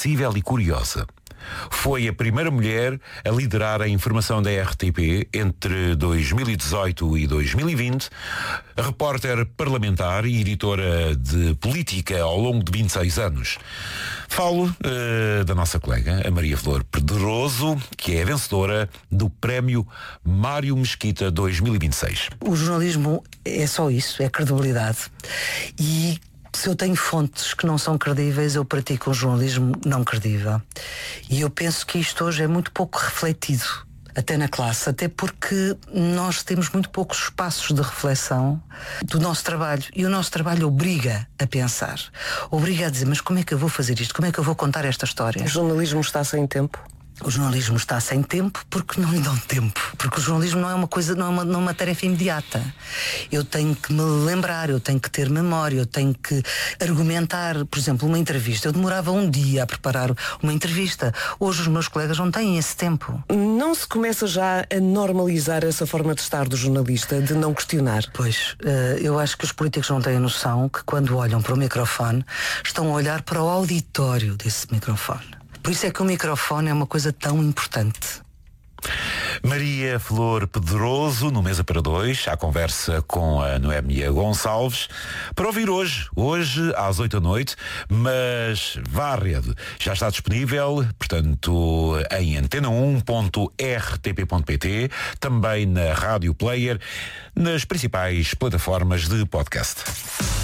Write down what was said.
sensível e curiosa. Foi a primeira mulher a liderar a informação da RTP entre 2018 e 2020, repórter parlamentar e editora de política ao longo de 26 anos. Falo da nossa colega, a Maria Flor Pedroso, que é vencedora do Prémio Mário Mesquita 2026. O jornalismo é só isso, é credibilidade. E se eu tenho fontes que não são credíveis, eu pratico um jornalismo não credível. E eu penso que isto hoje é muito pouco refletido, até na classe, até porque nós temos muito poucos espaços de reflexão do nosso trabalho. E o nosso trabalho obriga a pensar, obriga a dizer, mas como é que eu vou fazer isto? Como é que eu vou contar esta história? O jornalismo está sem tempo? O jornalismo está sem tempo porque não lhe dão tempo. Porque o jornalismo não é uma coisa, não é uma tarefa imediata. Eu tenho que me lembrar, eu tenho que ter memória, eu tenho que argumentar. Por exemplo, uma entrevista. Eu demorava um dia a preparar uma entrevista. Hoje os meus colegas não têm esse tempo. Não se começa já a normalizar essa forma de estar do jornalista, de não questionar? Pois, eu acho que os políticos não têm a noção que quando olham para o microfone, estão a olhar para o auditório desse microfone. Por isso é que o microfone é uma coisa tão importante. Maria Flor Pedroso, no Mesa para Dois, à conversa com a Noémia Gonçalves, para ouvir hoje às 8 da noite, mas vá à rede. Já está disponível, portanto, em antena1.rtp.pt, também na Rádio Player, nas principais plataformas de podcast.